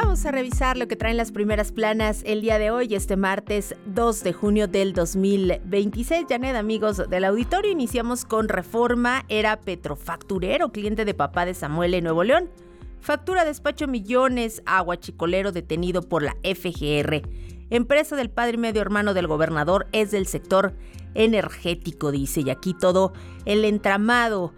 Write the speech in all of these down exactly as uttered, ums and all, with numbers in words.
Vamos a revisar lo que traen las primeras planas el día de hoy, este martes dos de junio del dos mil veintiséis. Janet, amigos del auditorio, iniciamos con Reforma. Era petrofacturero, cliente de papá de Samuel en Nuevo León. Factura despacho millones a huachicolero detenido por la F G R. Empresa del padre y medio hermano del gobernador, es del sector energético, dice. Y aquí todo el entramado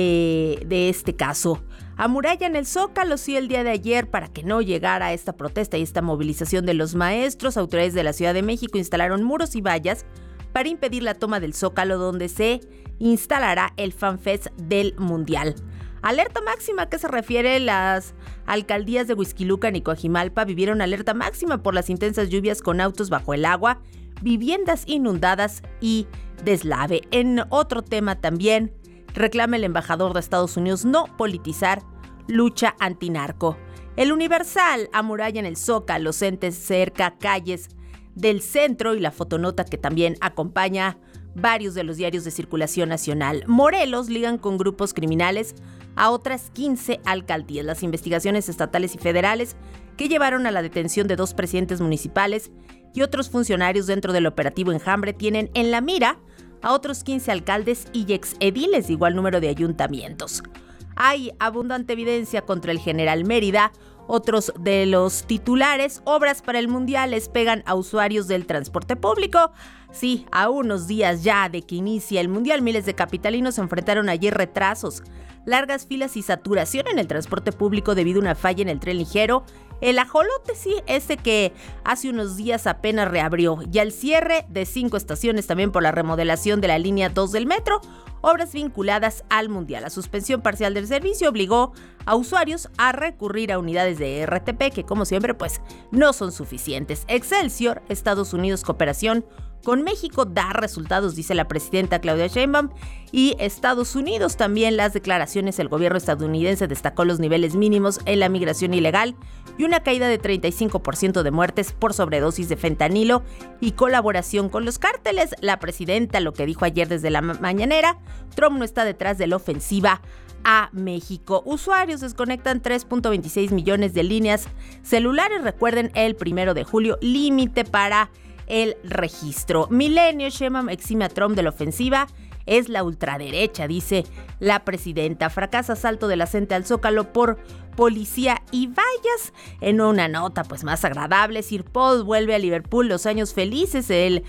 de, de este caso. Amurallan el Zócalo, sí, el día de ayer, para que no llegara esta protesta y esta movilización de los maestros. Autoridades de la Ciudad de México instalaron muros y vallas para impedir la toma del Zócalo, donde se instalará el FanFest del Mundial. Alerta máxima, ¿a qué se refiere? Las alcaldías de Huixquilucan y Coajimalpa vivieron alerta máxima por las intensas lluvias con autos bajo el agua, viviendas inundadas y deslave. En otro tema también, reclama el embajador de Estados Unidos no politizar lucha antinarco. El Universal amuralla en el Zócalo, entes cerca calles del centro, y la fotonota que también acompaña varios de los diarios de circulación nacional. Morelos ligan con grupos criminales a otras quince alcaldías. Las investigaciones estatales y federales que llevaron a la detención de dos presidentes municipales y otros funcionarios dentro del operativo Enjambre tienen en la mira a otros quince alcaldes y exediles de igual número de ayuntamientos. Hay abundante evidencia contra el general Mérida. Otros de los titulares: obras para el Mundial les pegan a usuarios del transporte público. Sí, a unos días ya de que inicie el Mundial, miles de capitalinos enfrentaron ayer retrasos, largas filas y saturación en el transporte público debido a una falla en el tren ligero. El ajolote, sí, este que hace unos días apenas reabrió, y al cierre de cinco estaciones también por la remodelación de la línea dos del metro, obras vinculadas al Mundial. La suspensión parcial del servicio obligó a usuarios a recurrir a unidades de R T P que, como siempre, pues no son suficientes. Excelsior, Estados Unidos, cooperación con México da resultados, dice la presidenta Claudia Sheinbaum. Y Estados Unidos también, las declaraciones: el gobierno estadounidense destacó los niveles mínimos en la migración ilegal y una caída de treinta y cinco por ciento de muertes por sobredosis de fentanilo y colaboración con los cárteles. La presidenta lo que dijo ayer desde la mañanera: Trump no está detrás de la ofensiva a México. Usuarios desconectan tres punto veintiséis millones de líneas celulares. Recuerden, el primero de julio, límite para el registro. Milenio, Sheinbaum exime a Trump de la ofensiva. Es la ultraderecha, dice la presidenta. Fracasa asalto de la CENTE al Zócalo por policía y vallas. En una nota pues más agradable, Sir Paul vuelve a Liverpool, los años felices. El,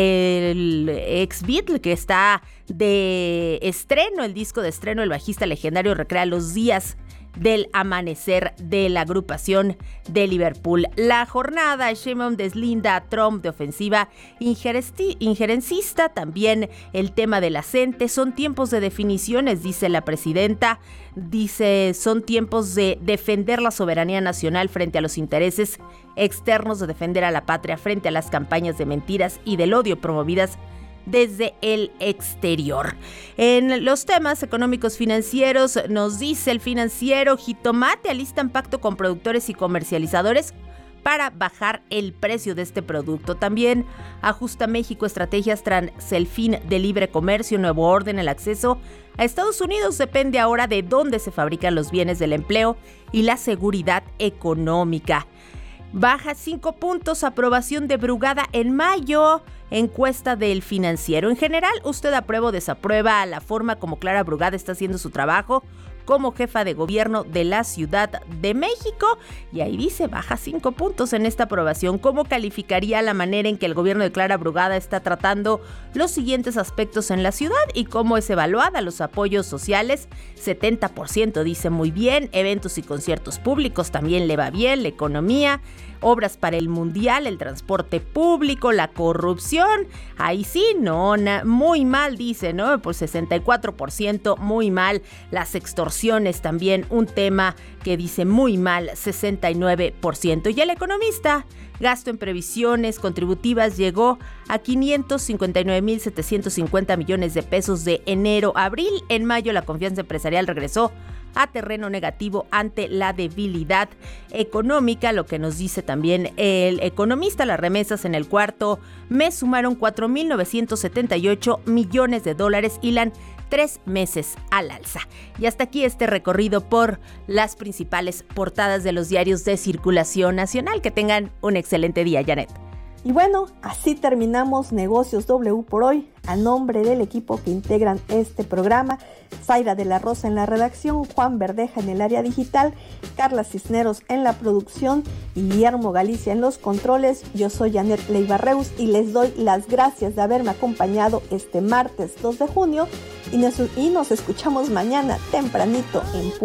el ex Beatle que está de estreno, el disco de estreno, el bajista legendario recrea los días del amanecer de la agrupación de Liverpool. La jornada, Sheinbaum deslinda a Trump de ofensiva injerenci- injerencista. También el tema de la CENTE. Son tiempos de definiciones, dice la presidenta. Dice, son tiempos de defender la soberanía nacional frente a los intereses externos, de defender a la patria frente a las campañas de mentiras y del odio promovidas desde el exterior. En los temas económicos financieros, nos dice el Financiero: Jitomate alistan pacto con productores y comercializadores para bajar el precio de este producto. También ajusta México estrategias tras el fin del libre comercio, nuevo orden. El acceso a Estados Unidos depende ahora de dónde se fabrican los bienes, del empleo y la seguridad económica. Baja cinco puntos, aprobación de Brugada en mayo. Encuesta del Financiero. En general, ¿usted aprueba o desaprueba la forma como Clara Brugada está haciendo su trabajo como jefa de gobierno de la Ciudad de México? Y ahí dice, baja cinco puntos en esta aprobación. ¿Cómo calificaría la manera en que el gobierno de Clara Brugada está tratando los siguientes aspectos en la ciudad y cómo es evaluada? Los apoyos sociales, setenta por ciento dice muy bien. Eventos y conciertos públicos también le va bien. La economía, obras para el Mundial, el transporte público, la corrupción, ahí sí, no, na, muy mal, dice, ¿no? Por sesenta y cuatro por ciento, muy mal. Las extorsiones también, un tema que dice muy mal, sesenta y nueve por ciento. Y el Economista: gasto en previsiones contributivas llegó a quinientos cincuenta y nueve mil setecientos cincuenta millones de pesos de enero a abril. En mayo la confianza empresarial regresó a terreno negativo ante la debilidad económica. Lo que nos dice también el economista, las remesas en el cuarto mes sumaron cuatro mil novecientos setenta y ocho millones de dólares, hilan tres meses al alza. Y hasta aquí este recorrido por las principales portadas de los diarios de circulación nacional. Que tengan un excelente día, Janet. Y bueno, así terminamos Negocios W por hoy. A nombre del equipo que integran este programa, Zaira de la Rosa en la redacción, Juan Verdeja en el área digital, Carla Cisneros en la producción y Guillermo Galicia en los controles, yo soy Janet Leiva Reus y les doy las gracias de haberme acompañado este martes dos de junio y nos, y nos escuchamos mañana tempranito en